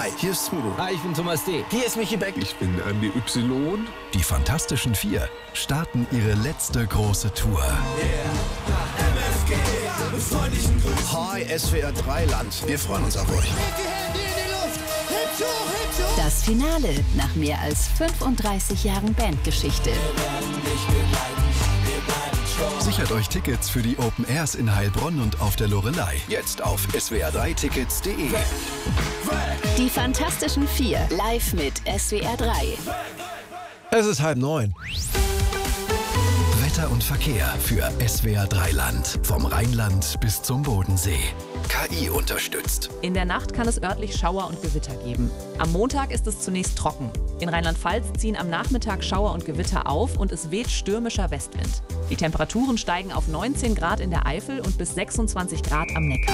Hi, hier ist Smudo. Hi, ich bin Thomas D. Hier ist Michi Beck. Ich bin Andi Y. Die Fantastischen Vier starten ihre letzte große Tour. Hi, SWR 3 Land. Wir freuen uns auf euch. Das Finale nach mehr als 35 Jahren Bandgeschichte. Sichert euch Tickets für die Open Airs in Heilbronn und auf der Loreley. Jetzt auf swr3tickets.de. Die Fantastischen Vier live mit SWR 3. Es ist 8:30. Wetter und Verkehr für SWR 3 Land. Vom Rheinland bis zum Bodensee. KI unterstützt. In der Nacht kann es örtlich Schauer und Gewitter geben. Am Montag ist es zunächst trocken. In Rheinland-Pfalz ziehen am Nachmittag Schauer und Gewitter auf und es weht stürmischer Westwind. Die Temperaturen steigen auf 19 Grad in der Eifel und bis 26 Grad am Neckar.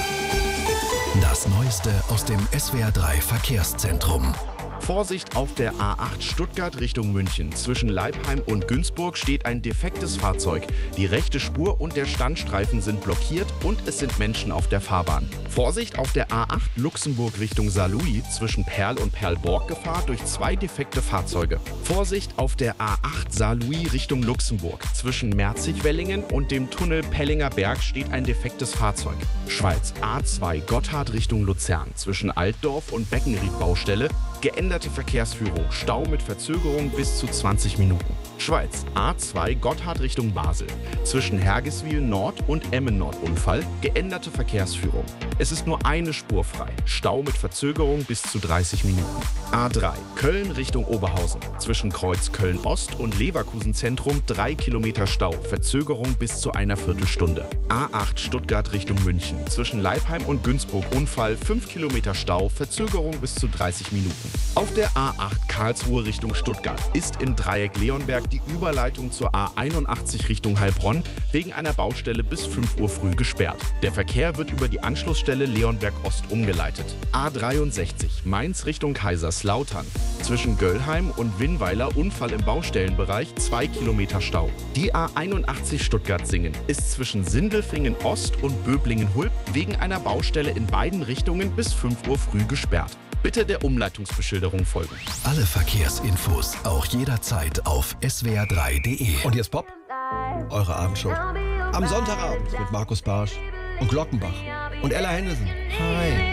Das Neueste aus dem SWR 3 Verkehrszentrum. Vorsicht auf der A8 Stuttgart Richtung München. Zwischen Leipheim und Günzburg steht ein defektes Fahrzeug. Die rechte Spur und der Standstreifen sind blockiert und es sind Menschen auf der Fahrbahn. Vorsicht auf der A8 Luxemburg Richtung Saarlouis. Zwischen Perl und Perlborg Gefahr durch 2 defekte Fahrzeuge. Vorsicht auf der A8 Saarlouis Richtung Luxemburg. Zwischen Merzig-Wellingen und dem Tunnel Pellinger Berg steht ein defektes Fahrzeug. Schweiz A2 Gotthard Richtung Luzern. Zwischen Altdorf und Beckenried Baustelle. Geänderte Verkehrsführung, Stau mit Verzögerung bis zu 20 Minuten. Schweiz, A2 Gotthard Richtung Basel. Zwischen Hergiswil Nord und Emmen Nord Unfall, geänderte Verkehrsführung. Es ist nur eine Spur frei, Stau mit Verzögerung bis zu 30 Minuten. A3 Köln Richtung Oberhausen. Zwischen Kreuz Köln Ost und Leverkusen Zentrum 3 Kilometer Stau, Verzögerung bis zu einer Viertelstunde. A8 Stuttgart Richtung München. Zwischen Leipheim und Günzburg Unfall 5 Kilometer Stau, Verzögerung bis zu 30 Minuten. Auf der A8 Karlsruhe Richtung Stuttgart ist im Dreieck Leonberg die Überleitung zur A81 Richtung Heilbronn wegen einer Baustelle bis 5 Uhr früh gesperrt. Der Verkehr wird über die Anschlussstelle Leonberg Ost umgeleitet. A63 Mainz Richtung Kaiserslautern. Zwischen Göllheim und Winnweiler Unfall im Baustellenbereich 2 Kilometer Stau. Die A81 Stuttgart-Singen ist zwischen Sindelfingen Ost und Böblingen-Hulp wegen einer Baustelle in beiden Richtungen bis 5 Uhr früh gesperrt. Bitte der Umleitungsbeschilderung folgen. Alle Verkehrsinfos auch jederzeit auf swr3.de. Und jetzt Pop, eure Abendshow. Am Sonntagabend mit Markus Barsch und Glockenbach und Ella Henderson. Hi.